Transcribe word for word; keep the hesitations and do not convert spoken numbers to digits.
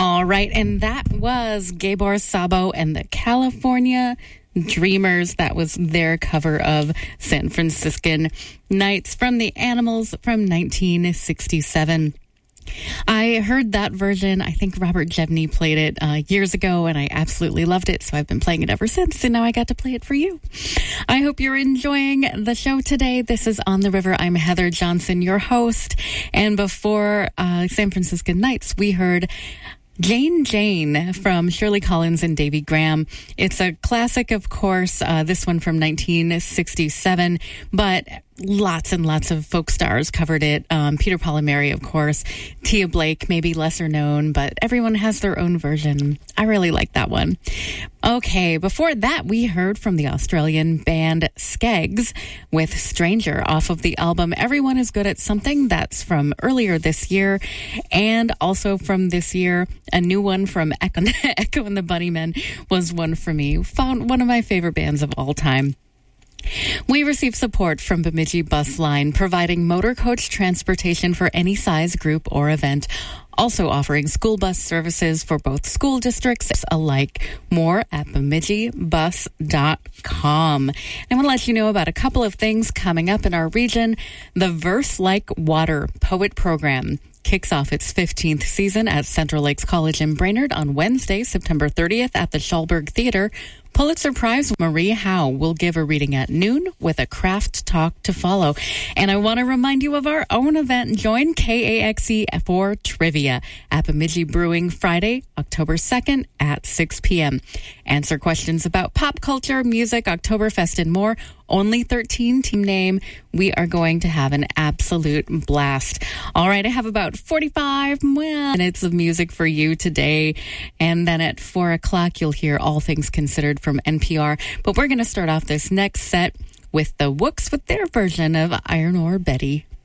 All right, and that was Gabor Szabo and the California Dreamers. That was their cover of San Franciscan Nights from the Animals from nineteen sixty-seven. I heard that version. I think Robert Jevney played it uh, years ago, and I absolutely loved it, so I've been playing it ever since, and now I got to play it for you. I hope you're enjoying the show today. This is On the River. I'm Heather Johnson, your host, and before uh, San Franciscan Nights, we heard Jane Jane from Shirley Collins and Davy Graham. It's a classic, of course, uh, this one from nineteen sixty-seven, but lots and lots of folk stars covered it. Um, Peter Palmieri, of course, Tia Blake, maybe lesser known, but everyone has their own version. I really like that one. Okay, before that, we heard from the Australian band Skeggs with Stranger off of the album Everyone is Good at Something. That's from earlier this year. And also from this year, a new one from Echo, Echo and the Bunnymen was one for me. Found one of my favorite bands of all time. We receive support from Bemidji Bus Line, providing motor coach transportation for any size, group, or event. Also offering school bus services for both school districts alike. More at bemidji bus dot com. I want to let you know about a couple of things coming up in our region. The Verse Like Water Poet Program kicks off its fifteenth season at Central Lakes College in Brainerd on Wednesday, September thirtieth at the Schallberg Theater. Pulitzer Prize Marie Howe will give a reading at noon with a craft talk to follow. And I want to remind you of our own event. Join K A X E for Trivia at Bemidji Brewing Friday, October second at six p.m. Answer questions about pop culture, music, Oktoberfest, and more. Only thirteen, team name. We are going to have an absolute blast. All right, I have about forty-five minutes of music for you today. And then at four o'clock, you'll hear All Things Considered from N P R. But we're going to start off this next set with the Wooks with their version of Iron Ore Betty.